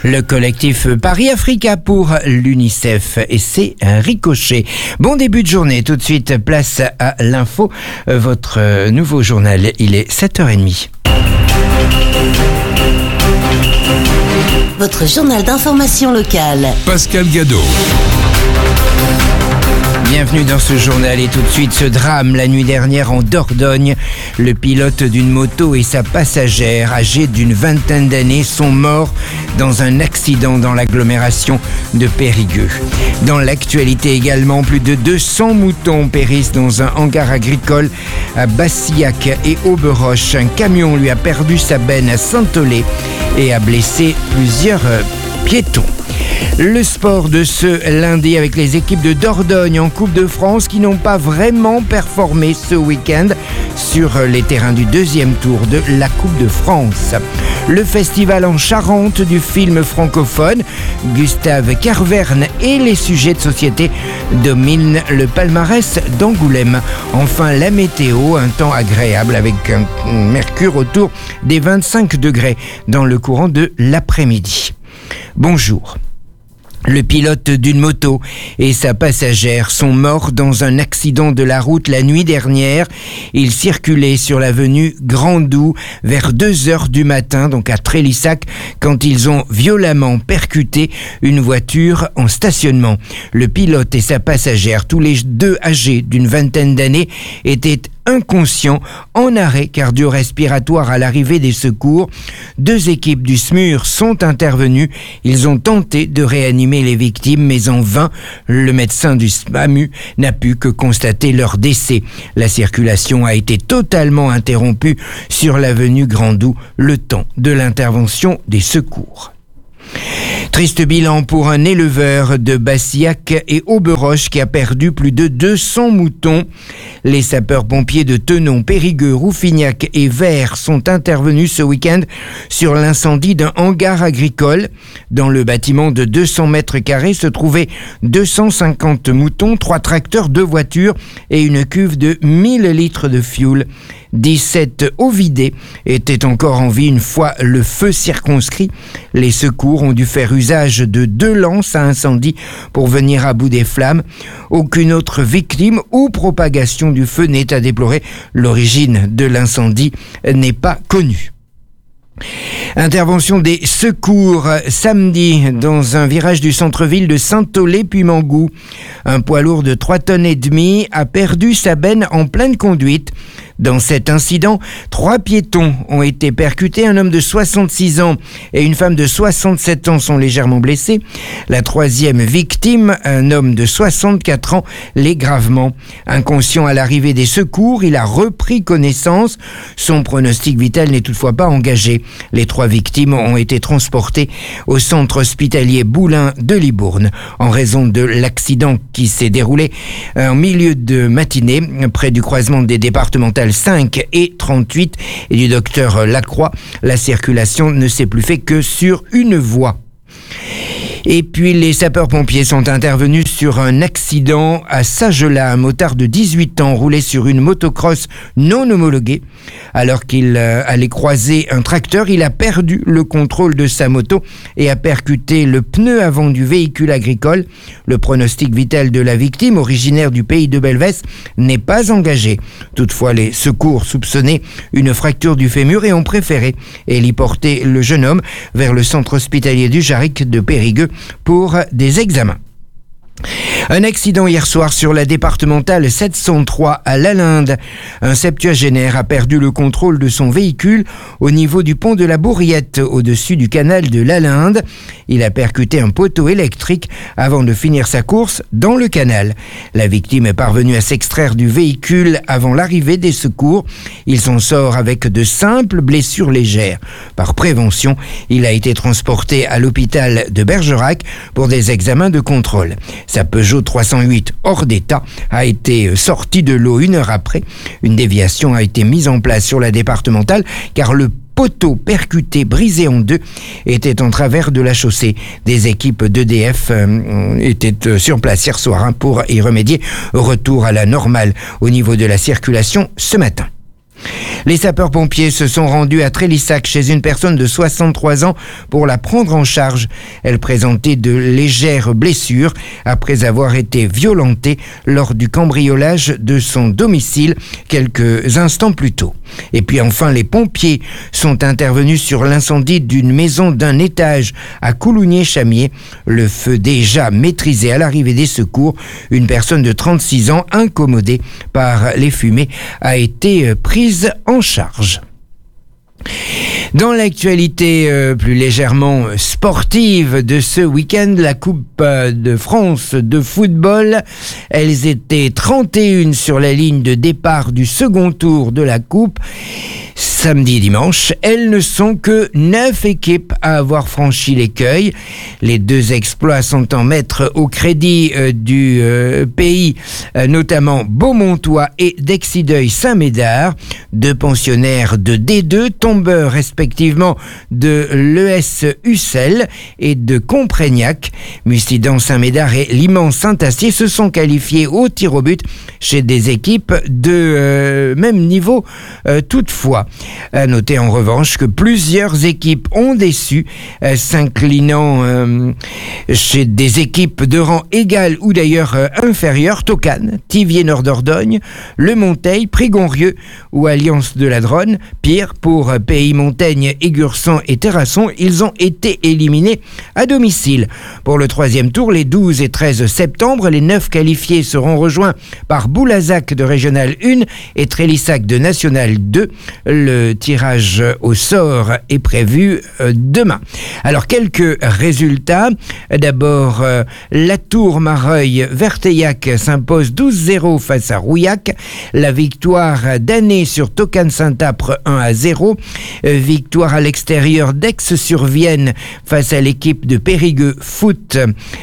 Le collectif Paris Africa pour l'UNICEF et c'est un ricochet. Bon début de journée, tout de suite place à l'info. Votre nouveau journal, il est 7h30. Votre journal d'information locale. Pascal Gadot. Bienvenue dans ce journal et tout de suite ce drame la nuit dernière en Dordogne. Le pilote d'une moto et sa passagère âgée d'une vingtaine d'années sont morts dans un accident dans l'agglomération de Périgueux. Dans l'actualité également, plus de 200 moutons périssent dans un hangar agricole à Bassillac et Auberoche. Un camion lui a perdu sa benne à Saint-Olé et a blessé plusieurs piétons. Le sport de ce lundi avec les équipes de Dordogne en Coupe de France qui n'ont pas vraiment performé ce week-end sur les terrains du deuxième tour de la Coupe de France. Le festival en Charente du film francophone, Gustave Carverne et les sujets de société dominent le palmarès d'Angoulême. Enfin, la météo, un temps agréable avec un mercure autour des 25 degrés dans le courant de l'après-midi. Bonjour. Le pilote d'une moto et sa passagère sont morts dans un accident de la route la nuit dernière. Ils circulaient sur l'avenue Grandou vers 2h du matin, donc à Trélissac, quand ils ont violemment percuté une voiture en stationnement. Le pilote et sa passagère, tous les deux âgés d'une vingtaine d'années, étaient inconscients, en arrêt cardio-respiratoire à l'arrivée des secours. 2 équipes du SMUR sont intervenues. Ils ont tenté de réanimer les victimes, mais en vain. Le médecin du SMAMU n'a pu que constater leur décès. La circulation a été totalement interrompue sur l'avenue Grandou, le temps de l'intervention des secours. Triste bilan pour un éleveur de Bassillac et Auberoche qui a perdu plus de 200 moutons. Les sapeurs-pompiers de Tenon, Périgueux, Rouffignac et Vert sont intervenus ce week-end sur l'incendie d'un hangar agricole. Dans le bâtiment de 200 mètres carrés se trouvaient 250 moutons, 3 tracteurs, 2 voitures et une cuve de 1000 litres de fioul. 17 ovidés étaient encore en vie une fois le feu circonscrit. Les secours ont dû faire usage de 2 lances à incendie pour venir à bout des flammes. Aucune autre victime ou propagation du feu n'est à déplorer. L'origine de l'incendie n'est pas connue. Intervention des secours samedi dans un virage du centre-ville de Saint-Olé-Puymangout. Un poids lourd de 3,5 tonnes a perdu sa benne en pleine conduite. Dans cet incident, 3 piétons ont été percutés. Un homme de 66 ans et une femme de 67 ans sont légèrement blessés. La 3e victime, un homme de 64 ans, l'est gravement. Inconscient à l'arrivée des secours, il a repris connaissance. Son pronostic vital n'est toutefois pas engagé. Les 3 victimes ont été transportées au centre hospitalier Boulin de Libourne en raison de l'accident qui s'est déroulé en milieu de matinée près du croisement des départementales 5 et 38 et du docteur Lacroix. La circulation ne s'est plus fait que sur une voie. Et puis les sapeurs-pompiers sont intervenus sur un accident à Sagelas. Un motard de 18 ans roulait sur une motocross non homologuée. Alors qu'il allait croiser un tracteur, il a perdu le contrôle de sa moto et a percuté le pneu avant du véhicule agricole. Le pronostic vital de la victime, originaire du pays de Belvès, n'est pas engagé. Toutefois, les secours soupçonnaient une fracture du fémur et ont préféré héliporter le jeune homme vers le centre hospitalier du Jarric de Périgueux pour des examens. Un accident hier soir sur la départementale 703 à Lalinde. Un septuagénaire a perdu le contrôle de son véhicule au niveau du pont de la Bourriette, au-dessus du canal de Lalinde. Il a percuté un poteau électrique avant de finir sa course dans le canal. La victime est parvenue à s'extraire du véhicule avant l'arrivée des secours. Il s'en sort avec de simples blessures légères. Par prévention, il a été transporté à l'hôpital de Bergerac pour des examens de contrôle. Sa Peugeot 308 hors d'état a été sortie de l'eau 1 heure après. Une déviation a été mise en place sur la départementale car le poteau percuté, brisé en 2, était en travers de la chaussée. Des équipes d'EDF étaient sur place hier soir pour y remédier. Retour à la normale au niveau de la circulation ce matin. Les sapeurs-pompiers se sont rendus à Trélissac chez une personne de 63 ans pour la prendre en charge. Elle présentait de légères blessures après avoir été violentée lors du cambriolage de son domicile quelques instants plus tôt. Et puis enfin, les pompiers sont intervenus sur l'incendie d'une maison d'un étage à Coulounier-Chamier. Le feu déjà maîtrisé à l'arrivée des secours, une personne de 36 ans incommodée par les fumées a été prise en charge. Dans l'actualité plus légèrement sportive de ce week-end, la Coupe de France de football, elles étaient 31 sur la ligne de départ du second tour de la Coupe. Samedi et dimanche, elles ne sont que 9 équipes à avoir franchi l'écueil. Les deux exploits sont en maître au crédit du pays, notamment Beaumontois et d'Exideuil Saint-Médard, deux pensionnaires de D2, tombeurs respectivement de l'ES Ussel et de Comprégnac. Mussidan Saint-Médard et l'immense Saint-Astier se sont qualifiés au tir au but chez des équipes de même niveau toutefois. À noter en revanche que plusieurs équipes ont déçu, s'inclinant chez des équipes de rang égal ou d'ailleurs inférieur: Tocane, Thiviers-Nord-Dordogne, Le Monteil, Prigonrieux ou Alliance de la Dronne. Pire, pour Pays Montaigne, Égurson et Terrasson, ils ont été éliminés à domicile. Pour le troisième tour, les 12 et 13 septembre, les 9 qualifiés seront rejoints par Boulazac de Régional 1 et Trélissac de National 2. Le tirage au sort est prévu demain. Alors, quelques résultats. D'abord, la Tour-Mareuil-Verteillac s'impose 12-0 face à Rouillac. La victoire d'Année sur Tocane-Saint-Apre 1-0. Victoire à l'extérieur d'Aix-sur-Vienne face à l'équipe de Périgueux Foot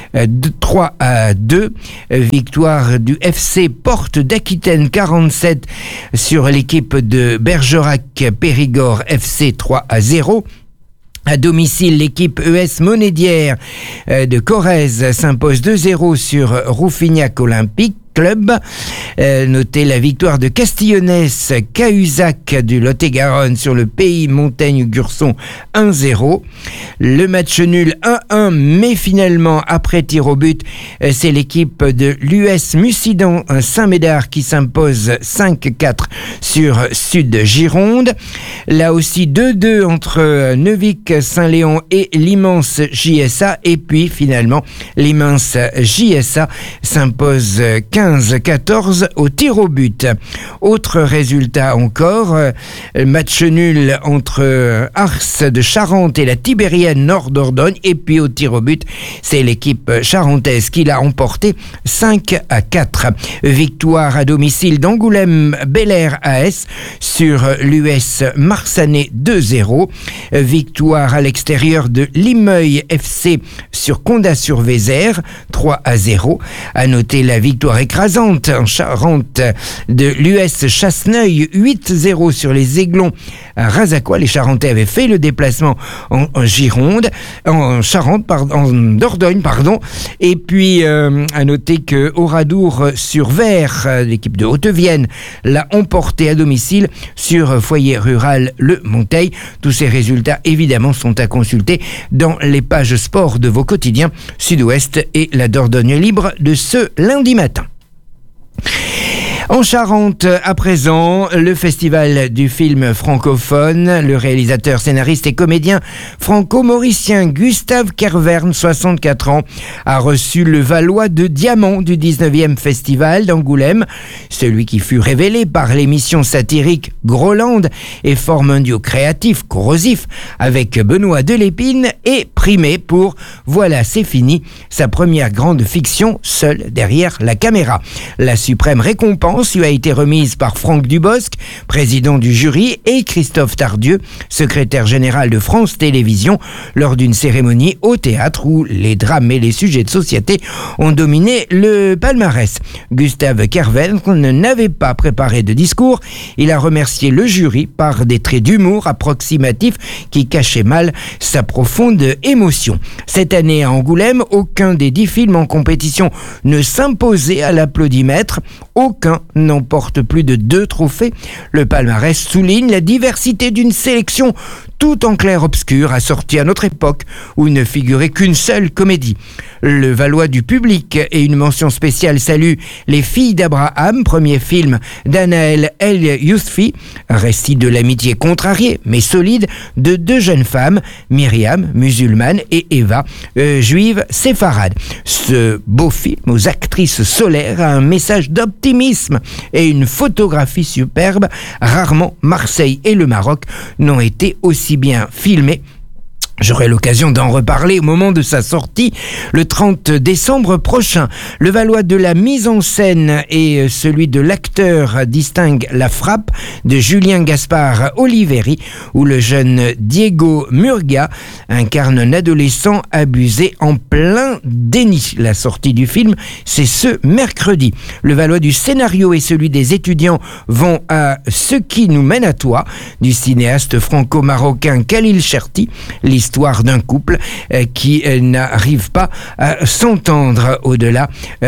3-2. Victoire du FC Porte d'Aquitaine 47 sur l'équipe de Bergerac-Périgord FC 3-0. À domicile, l'équipe ES Monédière de Corrèze s'impose 2-0 sur Rouffignac Olympique Club. Notez la victoire de Castillonnès Cahuzac du Lot-et-Garonne sur le Pays Montaigne-Gurson 1-0. Le match nul 1-1, mais finalement après tir au but, c'est l'équipe de l'US Mussidan Saint-Médard qui s'impose 5-4 sur Sud Gironde. Là aussi 2-2 entre Neuvic Saint-Léon et l'immense JSA, et puis finalement l'immense JSA s'impose 15-14 au tir au but. Autre résultat encore, match nul entre Ars de Charente et la Tibérienne Nord-Dordogne, et puis au tir au but, c'est l'équipe charentaise qui l'a emporté 5-4. Victoire à domicile d'Angoulême Bel-Air AS sur l'US Marsanais 2-0. Victoire à l'extérieur de Limeuil FC sur Condat-sur-Vézère 3-0. À noter la victoire écrasante en Charente de l'US Chasseneuil 8-0 sur les Aiglons à Razacois. Les Charentais avaient fait le déplacement en Gironde, en Dordogne, et puis à noter que Oradour-sur-Vert, l'équipe de Haute-Vienne, l'a emporté à domicile sur Foyer Rural Le Monteil. Tous ces résultats évidemment sont à consulter dans les pages sport de vos quotidiens Sud-Ouest et la Dordogne Libre de ce lundi matin. En Charente, à présent, le festival du film francophone. Le réalisateur, scénariste et comédien franco-mauricien Gustave Kervern, 64 ans, a reçu le Valois de Diamant du 19e festival d'Angoulême. Celui qui fut révélé par l'émission satirique Groland et forme un duo créatif, corrosif, avec Benoît Delépine, et primé pour Voilà, c'est fini, sa première grande fiction, seul derrière la caméra. La suprême récompense lui a été remise par Franck Dubosc, président du jury, et Christophe Tardieu, secrétaire général de France Télévisions, lors d'une cérémonie au théâtre où les drames et les sujets de société ont dominé le palmarès. Gustave Kervern n'avait pas préparé de discours. Il a remercié le jury par des traits d'humour approximatifs qui cachaient mal sa profonde émotion. Cette année à Angoulême, aucun des 10 films en compétition ne s'imposait à l'applaudimètre. aucun n'emporte plus de 2 trophées. Le palmarès souligne la diversité d'une sélection tout en clair-obscur, assortie à notre époque où ne figurait qu'une seule comédie. Le Valois du public et une mention spéciale salue Les Filles d'Abraham, premier film d'Anaël El Yousfi, récit de l'amitié contrariée mais solide de 2 jeunes femmes, Myriam, musulmane, et Eva, juive séfarade. Ce beau film aux actrices solaires a un message d'optimisme et une photographie superbe. Rarement Marseille et le Maroc n'ont été aussi bien filmés. J'aurai l'occasion d'en reparler au moment de sa sortie le 30 décembre prochain. Le Valois de la mise en scène et celui de l'acteur distingue La Frappe de Julien Gaspard Oliveri, où le jeune Diego Murga incarne un adolescent abusé en plein déni. La sortie du film, c'est ce mercredi. Le Valois du scénario et celui des étudiants vont à Ce qui nous mène à toi, du cinéaste franco-marocain Khalil Cherti, l'histoire d'un couple qui n'arrive pas à s'entendre au-delà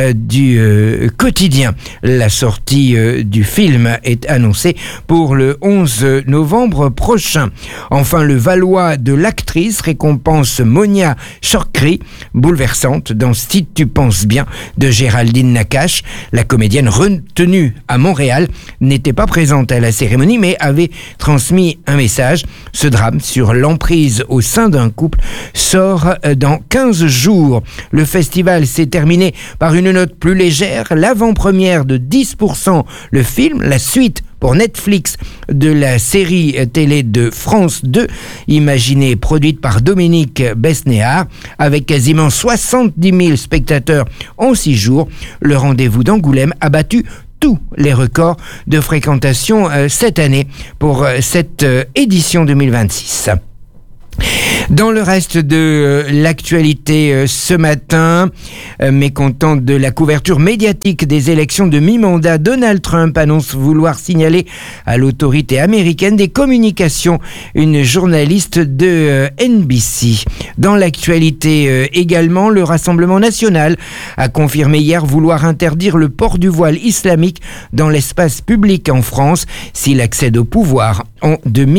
du quotidien. La sortie du film est annoncée pour le 11 novembre prochain. Enfin, le Valois de l'actrice récompense Monia Chokri, bouleversante dans Si tu penses bien de Géraldine Nakache. La comédienne retenue à Montréal n'était pas présente à la cérémonie mais avait transmis un message. Ce drame sur l'emprise au sein d'un couple sort dans 15 jours. Le festival s'est terminé par une note plus légère, l'avant-première de 10%, le film, la suite pour Netflix de la série télé de France 2, imaginée et produite par Dominique Besnéard, avec quasiment 70 000 spectateurs en 6 jours. Le rendez-vous d'Angoulême a battu tous les records de fréquentation cette année pour cette édition 2026. Dans le reste de l'actualité ce matin, mécontent de la couverture médiatique des élections de mi-mandat, Donald Trump annonce vouloir signaler à l'autorité américaine des communications, une journaliste de NBC. Dans l'actualité également, le Rassemblement national a confirmé hier vouloir interdire le port du voile islamique dans l'espace public en France s'il accède au pouvoir en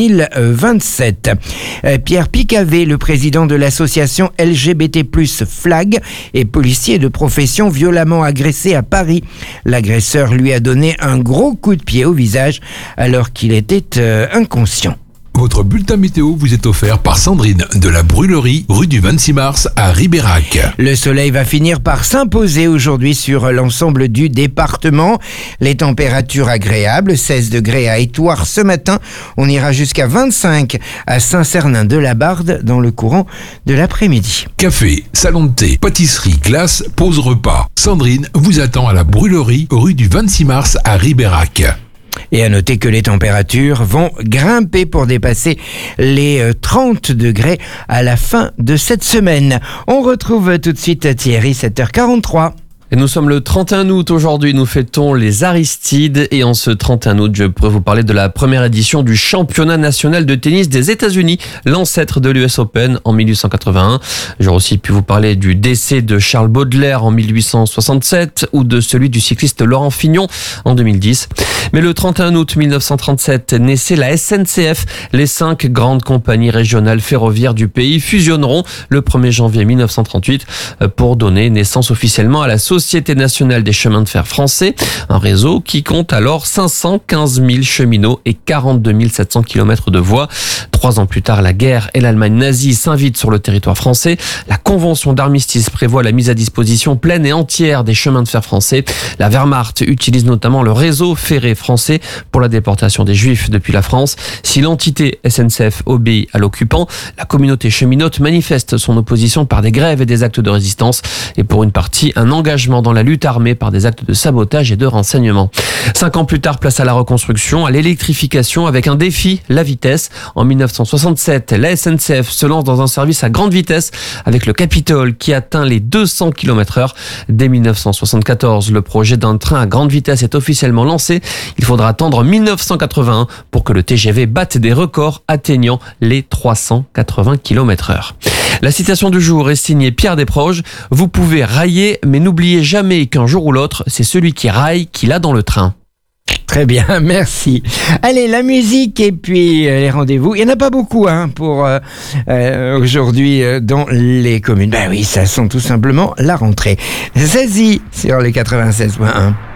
2027. Pierre Picavet, le président de l'association LGBT+, Flag, est policier de profession violemment agressé à Paris. L'agresseur lui a donné un gros coup de pied au visage alors qu'il était inconscient. Votre bulletin météo vous est offert par Sandrine de la Brûlerie, rue du 26 mars à Ribérac. Le soleil va finir par s'imposer aujourd'hui sur l'ensemble du département. Les températures agréables, 16 degrés à Étouard ce matin. On ira jusqu'à 25 à Saint-Cernin-de-la-Barde dans le courant de l'après-midi. Café, salon de thé, pâtisserie, glace, pause repas. Sandrine vous attend à la Brûlerie, rue du 26 mars à Ribérac. Et à noter que les températures vont grimper pour dépasser les 30 degrés à la fin de cette semaine. On retrouve tout de suite Thierry, 7h43. Et nous sommes le 31 août aujourd'hui, nous fêtons les Aristides et en ce 31 août, je pourrais vous parler de la première édition du championnat national de tennis des États-Unis, l'ancêtre de l'US Open en 1881. J'aurais aussi pu vous parler du décès de Charles Baudelaire en 1867 ou de celui du cycliste Laurent Fignon en 2010. Mais le 31 août 1937 naissait la SNCF. Les 5 grandes compagnies régionales ferroviaires du pays fusionneront le 1er janvier 1938 pour donner naissance officiellement à la Société nationale des chemins de fer français, un réseau qui compte alors 515 000 cheminots et 42 700 km de voies. 3 ans plus tard, la guerre et l'Allemagne nazie s'invitent sur le territoire français. La convention d'armistice prévoit la mise à disposition pleine et entière des chemins de fer français. La Wehrmacht utilise notamment le réseau ferré français pour la déportation des Juifs depuis la France. Si l'entité SNCF obéit à l'occupant, la communauté cheminote manifeste son opposition par des grèves et des actes de résistance et pour une partie, un engagement dans la lutte armée par des actes de sabotage et de renseignement. 5 ans plus tard, place à la reconstruction, à l'électrification avec un défi, la vitesse. En 1967, la SNCF se lance dans un service à grande vitesse avec le Capitole qui atteint les 200 km/h. Dès 1974, le projet d'un train à grande vitesse est officiellement lancé. Il faudra attendre 1981 pour que le TGV batte des records atteignant les 380 km/h. La citation du jour est signée Pierre Desproges. Vous pouvez railler, mais n'oubliez jamais qu'un jour ou l'autre, c'est celui qui raille qui l'a dans le train. Très bien, merci. Allez, la musique et puis les rendez-vous. Il n'y en a pas beaucoup pour aujourd'hui dans les communes. Ben oui, ça sent tout simplement la rentrée. Zazie sur les 96.1.